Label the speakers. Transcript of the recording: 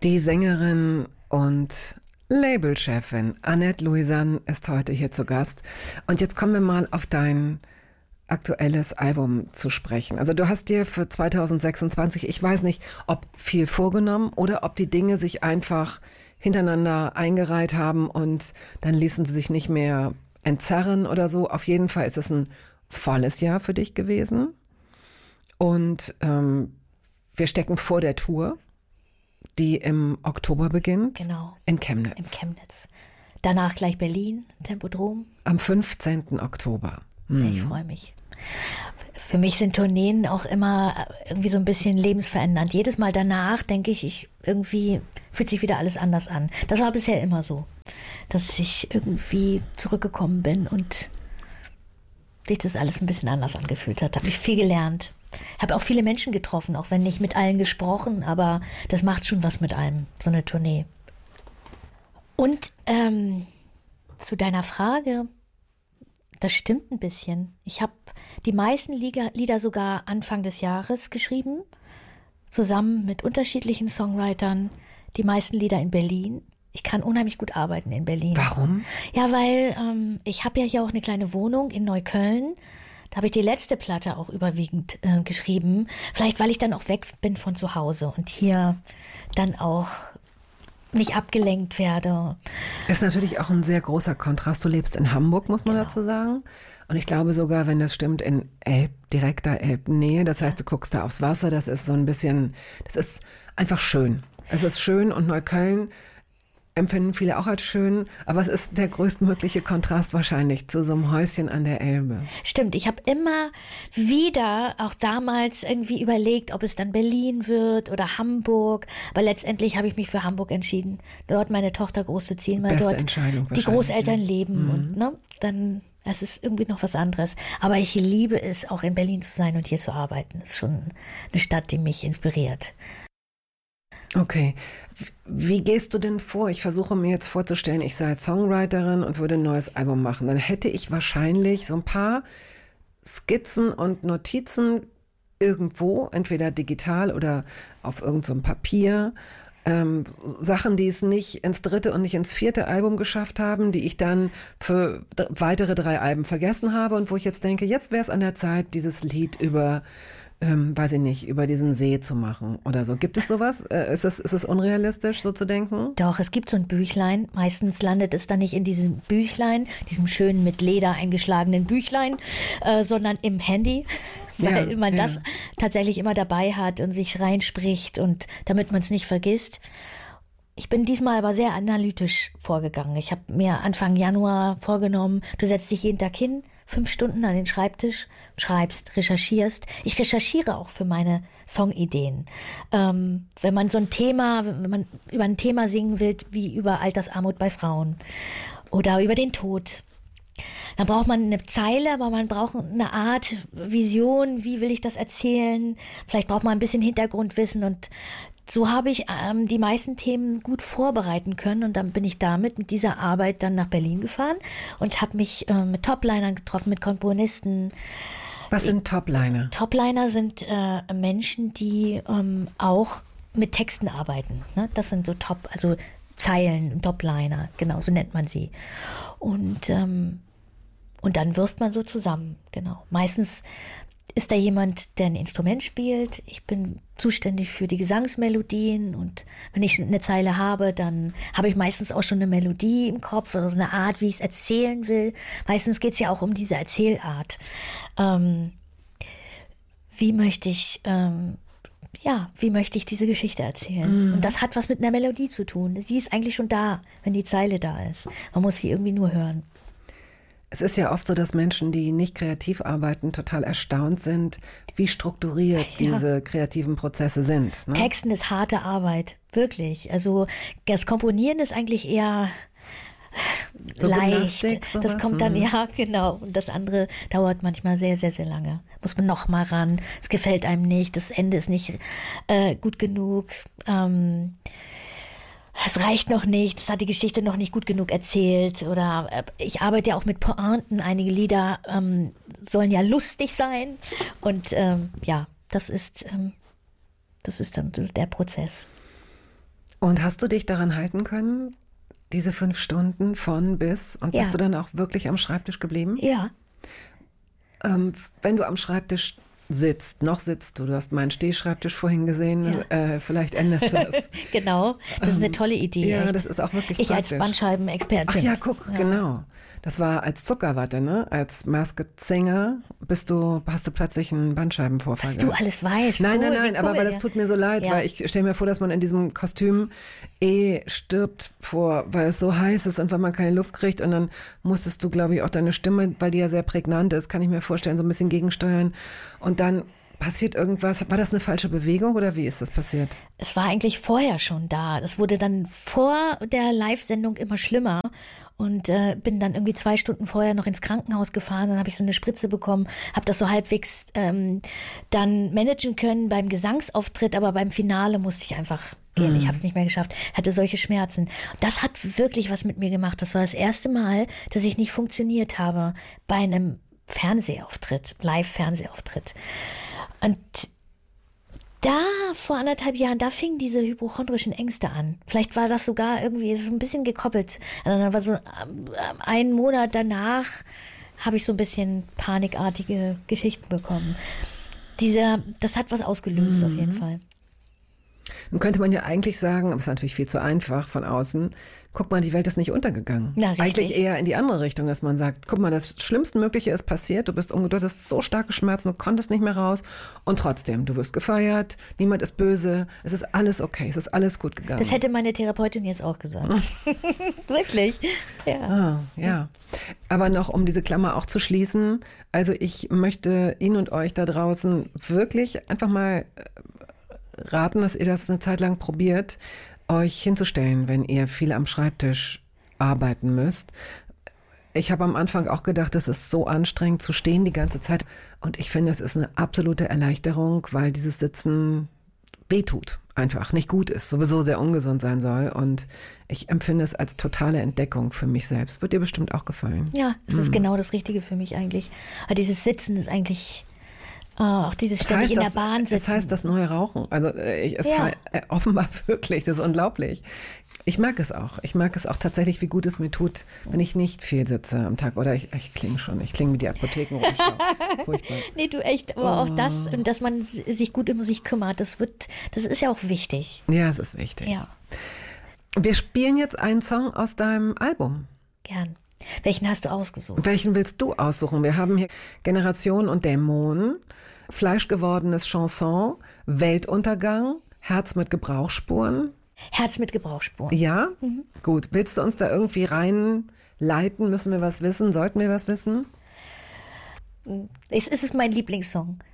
Speaker 1: Die Sängerin und Labelchefin Annette Louisanne ist heute hier zu Gast. Und jetzt kommen wir mal auf dein aktuelles Album zu sprechen. Also du hast dir für 2026, ich weiß nicht, ob viel vorgenommen oder ob die Dinge sich einfach hintereinander eingereiht haben und dann ließen sie sich nicht mehr entzerren oder so. Auf jeden Fall ist es ein volles Jahr für dich gewesen. Und wir stecken vor der Tour, die im Oktober beginnt.
Speaker 2: Genau.
Speaker 1: In Chemnitz.
Speaker 2: In Chemnitz. Danach gleich Berlin, Tempodrom.
Speaker 1: Am 15. Oktober.
Speaker 2: Ich freue mich. Für mich sind Tourneen auch immer irgendwie so ein bisschen lebensverändernd. Jedes Mal danach denke ich, irgendwie fühlt sich wieder alles anders an. Das war bisher immer so, dass ich irgendwie zurückgekommen bin und sich das alles ein bisschen anders angefühlt hat. Habe ich viel gelernt. Habe auch viele Menschen getroffen, auch wenn nicht mit allen gesprochen, aber das macht schon was mit einem, so eine Tournee. Und zu deiner Frage, das stimmt ein bisschen. Ich habe die meisten Lieder sogar Anfang des Jahres geschrieben, zusammen mit unterschiedlichen Songwritern, die meisten Lieder in Berlin. Ich kann unheimlich gut arbeiten in Berlin.
Speaker 1: Warum?
Speaker 2: Ja, weil ich habe ja hier auch eine kleine Wohnung in Neukölln. Da habe ich die letzte Platte auch überwiegend geschrieben. Vielleicht, weil ich dann auch weg bin von zu Hause und hier dann auch nicht abgelenkt werde.
Speaker 1: Ist natürlich auch ein sehr großer Kontrast. Du lebst in Hamburg, muss man dazu sagen. Und ich glaube sogar, wenn das stimmt, in direkter Elbnähe. Das heißt, du guckst da aufs Wasser. Das ist so ein bisschen, das ist einfach schön. Es ist schön und Neukölln empfinden viele auch als schön, aber es ist der größtmögliche Kontrast wahrscheinlich zu so einem Häuschen an der Elbe.
Speaker 2: Stimmt, ich habe immer wieder, auch damals irgendwie überlegt, ob es dann Berlin wird oder Hamburg, aber letztendlich habe ich mich für Hamburg entschieden, dort meine Tochter groß zu ziehen, weil
Speaker 1: Beste
Speaker 2: dort
Speaker 1: Entscheidung
Speaker 2: die Großeltern leben und dann, es ist irgendwie noch was anderes. Aber ich liebe es, auch in Berlin zu sein und hier zu arbeiten. Es ist schon eine Stadt, die mich inspiriert.
Speaker 1: Okay. Wie gehst du denn vor? Ich versuche mir jetzt vorzustellen, ich sei Songwriterin und würde ein neues Album machen. Dann hätte ich wahrscheinlich so ein paar Skizzen und Notizen irgendwo, entweder digital oder auf irgend so einem Papier. Sachen, die es nicht ins dritte und nicht ins vierte Album geschafft haben, die ich dann für weitere 3 Alben vergessen habe und wo ich jetzt denke, jetzt wäre es an der Zeit, dieses Lied über weiß ich nicht, über diesen See zu machen oder so. Gibt es sowas? Ist es unrealistisch, so zu denken?
Speaker 2: Doch, es gibt so ein Büchlein. Meistens landet es dann nicht in diesem Büchlein, diesem schönen mit Leder eingeschlagenen Büchlein, sondern im Handy, weil man das tatsächlich immer dabei hat und sich reinspricht und damit man es nicht vergisst. Ich bin diesmal aber sehr analytisch vorgegangen. Ich habe mir Anfang Januar vorgenommen, du setzt dich jeden Tag hin, 5 Stunden an den Schreibtisch, schreibst, recherchierst. Ich recherchiere auch für meine Songideen. Wenn man über ein Thema singen will, wie über Altersarmut bei Frauen oder über den Tod, dann braucht man eine Zeile, aber man braucht eine Art Vision, wie will ich das erzählen? Vielleicht braucht man ein bisschen Hintergrundwissen und so habe ich die meisten Themen gut vorbereiten können und dann bin ich mit dieser Arbeit dann nach Berlin gefahren und habe mich mit Toplinern getroffen, mit Komponisten.
Speaker 1: Was sind Topliner?
Speaker 2: Topliner sind Menschen, die auch mit Texten arbeiten. Ne? Das sind so also Zeilen, Topliner, genau, so nennt man sie. Und dann wirft man so zusammen, genau. Meistens ist da jemand, der ein Instrument spielt. Ich bin zuständig für die Gesangsmelodien und wenn ich eine Zeile habe, dann habe ich meistens auch schon eine Melodie im Kopf oder so eine Art, wie ich es erzählen will. Meistens geht es ja auch um diese Erzählart. Wie möchte ich diese Geschichte erzählen? Und das hat was mit einer Melodie zu tun. Sie ist eigentlich schon da, wenn die Zeile da ist. Man muss sie irgendwie nur hören.
Speaker 1: Es ist ja oft so, dass Menschen, die nicht kreativ arbeiten, total erstaunt sind, wie strukturiert diese kreativen Prozesse sind. Ne?
Speaker 2: Texten ist harte Arbeit, wirklich. Also das Komponieren ist eigentlich eher
Speaker 1: so
Speaker 2: leicht.
Speaker 1: Sowas?
Speaker 2: Das kommt dann, ja, genau. Und das andere dauert manchmal sehr, sehr, sehr lange. Muss man noch mal ran. Es gefällt einem nicht. Das Ende ist nicht gut genug. Es reicht noch nicht, es hat die Geschichte noch nicht gut genug erzählt oder ich arbeite ja auch mit Pointen, einige Lieder sollen ja lustig sein und das ist dann der Prozess.
Speaker 1: Und hast du dich daran halten können, diese 5 Stunden von bis? Und bist du dann auch wirklich am Schreibtisch geblieben?
Speaker 2: Ja.
Speaker 1: Wenn du am Schreibtisch noch sitzt du hast meinen Stehschreibtisch vorhin gesehen, vielleicht ändert sich das.
Speaker 2: Genau, das ist eine tolle Idee.
Speaker 1: Ja,
Speaker 2: echt.
Speaker 1: das ist auch wirklich
Speaker 2: Ich
Speaker 1: praktisch.
Speaker 2: als Bandscheibenexpertin.
Speaker 1: Ach ja, guck, genau. Das war als Zuckerwatte, ne? Als Masked Singer hast du plötzlich einen Bandscheibenvorfall
Speaker 2: Was du alles weißt.
Speaker 1: Nein,
Speaker 2: Cool,
Speaker 1: nein,
Speaker 2: wie
Speaker 1: aber
Speaker 2: cool,
Speaker 1: weil das tut mir so leid, weil ich stelle mir vor, dass man in diesem Kostüm stirbt weil es so heiß ist und weil man keine Luft kriegt und dann musstest du, glaube ich, auch deine Stimme, weil die ja sehr prägnant ist, kann ich mir vorstellen, so ein bisschen gegensteuern und dann passiert irgendwas. War das eine falsche Bewegung oder wie ist das passiert?
Speaker 2: Es war eigentlich vorher schon da. Das wurde dann vor der Live-Sendung immer schlimmer. Und bin dann irgendwie 2 Stunden vorher noch ins Krankenhaus gefahren. Dann habe ich so eine Spritze bekommen, habe das so halbwegs dann managen können beim Gesangsauftritt. Aber beim Finale musste ich einfach gehen. Ich habe es nicht mehr geschafft. Hatte solche Schmerzen. Das hat wirklich was mit mir gemacht. Das war das erste Mal, dass ich nicht funktioniert habe bei einem Fernsehauftritt, Live-Fernsehauftritt. Und da vor 1,5 Jahren, da fingen diese hypochondrischen Ängste an. Vielleicht war das sogar irgendwie so ein bisschen gekoppelt. Und dann war so 1 Monat danach habe ich so ein bisschen panikartige Geschichten bekommen. Das hat was ausgelöst auf jeden Fall.
Speaker 1: Nun könnte man ja eigentlich sagen, aber es ist natürlich viel zu einfach von außen, guck mal, die Welt ist nicht untergegangen.
Speaker 2: Na, richtig.
Speaker 1: Eigentlich eher in die andere Richtung, dass man sagt, guck mal, das Schlimmstmögliche ist passiert, du hattest so starke Schmerzen, du konntest nicht mehr raus und trotzdem, du wirst gefeiert, niemand ist böse, es ist alles okay, es ist alles gut gegangen.
Speaker 2: Das hätte meine Therapeutin jetzt auch gesagt. Wirklich, ja.
Speaker 1: Ja. Aber noch, um diese Klammer auch zu schließen, also ich möchte Ihnen und euch da draußen wirklich einfach mal raten, dass ihr das eine Zeit lang probiert, euch hinzustellen, wenn ihr viel am Schreibtisch arbeiten müsst. Ich habe am Anfang auch gedacht, es ist so anstrengend zu stehen die ganze Zeit. Und ich finde, es ist eine absolute Erleichterung, weil dieses Sitzen wehtut, einfach nicht gut ist, sowieso sehr ungesund sein soll. Und ich empfinde es als totale Entdeckung für mich selbst. Wird dir bestimmt auch gefallen.
Speaker 2: Ja, es ist genau das Richtige für mich eigentlich. Aber dieses Sitzen ist eigentlich... auch dieses ständig in der Bahn sitzen.
Speaker 1: Das heißt das neue Rauchen. Also offenbar wirklich, das ist unglaublich. Ich mag es auch. Ich mag es auch tatsächlich, wie gut es mir tut, wenn ich nicht viel sitze am Tag. Oder ich klinge wie die Apothekenrundschau. Furchtbar.
Speaker 2: Nee, du echt, aber auch das, dass man sich gut um sich kümmert, das ist ja auch wichtig.
Speaker 1: Ja, es ist wichtig.
Speaker 2: Ja.
Speaker 1: Wir spielen jetzt einen Song aus deinem Album.
Speaker 2: Gern. Welchen hast du ausgesucht?
Speaker 1: Welchen willst du aussuchen? Wir haben hier Generation und Dämonen, Fleischgewordenes Chanson, Weltuntergang, Herz mit Gebrauchsspuren.
Speaker 2: Herz mit Gebrauchsspuren.
Speaker 1: Ja? Gut. Willst du uns da irgendwie reinleiten? Müssen wir was wissen? Sollten wir was wissen?
Speaker 2: Es ist mein Lieblingssong.